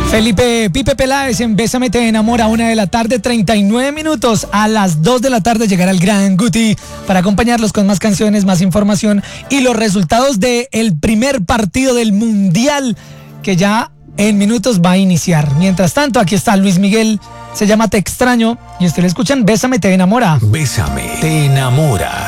Felipe Pipe Peláez en Bésame te enamora, 1:39 p.m. A las 2 de la tarde llegará el gran Guti para acompañarlos con más canciones, más información y los resultados del primer partido del Mundial que ya en minutos va a iniciar. Mientras tanto, aquí está Luis Miguel, se llama Te extraño y ustedes le escuchan Bésame te enamora. Bésame te enamora.